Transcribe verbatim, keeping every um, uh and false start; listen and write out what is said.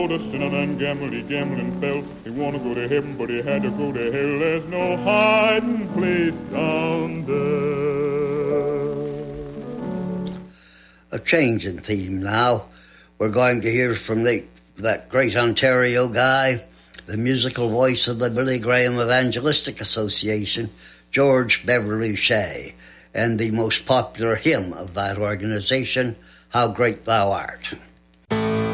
The sinner and gamble, he gambled and fell. He wanna go to heaven, but he had to go to hell. There's no hiding place down there. A change in theme now. We're going to hear from the, that great Ontario guy, the musical voice of the Billy Graham Evangelistic Association, George Beverly Shea, and the most popular hymn of that organization, How Great Thou Art.